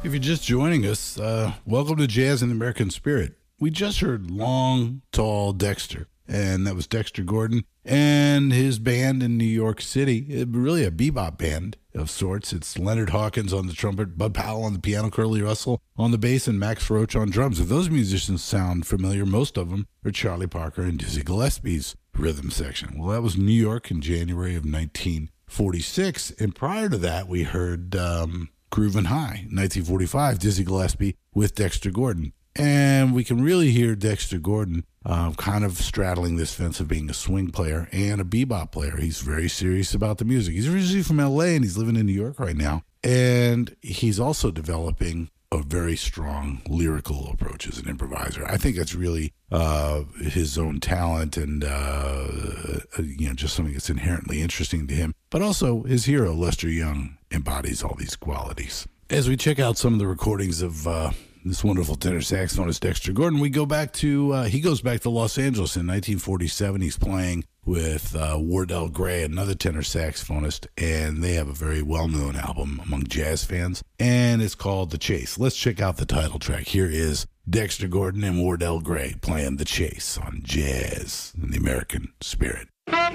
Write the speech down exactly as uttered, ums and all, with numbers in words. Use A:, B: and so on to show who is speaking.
A: If you're just joining us, uh, welcome to Jazz in the American Spirit. We just heard Long, Tall Dexter, and that was Dexter Gordon and his band in New York City. It, really a bebop band of sorts. It's Leonard Hawkins on the trumpet, Bud Powell on the piano, Curly Russell on the bass, and Max Roach on drums. If those musicians sound familiar, most of them are Charlie Parker and Dizzy Gillespie's rhythm section. Well, that was New York in January of nineteen forty-six, and prior to that, we heard um, Groovin' High, nineteen forty-five, Dizzy Gillespie with Dexter Gordon. And we can really hear Dexter Gordon uh, kind of straddling this fence of being a swing player and a bebop player. He's very serious about the music. He's originally from L A and he's living in New York right now. And he's also developing a very strong lyrical approach as an improviser. I think that's really uh, his own talent and uh, you know just something that's inherently interesting to him. But also his hero, Lester Young, embodies all these qualities. As we check out some of the recordings of uh, this wonderful tenor saxophonist Dexter Gordon, we go back to, uh, he goes back to Los Angeles in nineteen forty-seven. He's playing with uh, Wardell Gray, another tenor saxophonist, and they have a very well-known album among jazz fans, and it's called The Chase. Let's check out the title track. Here is Dexter Gordon and Wardell Gray playing The Chase on Jazz in the American Spirit.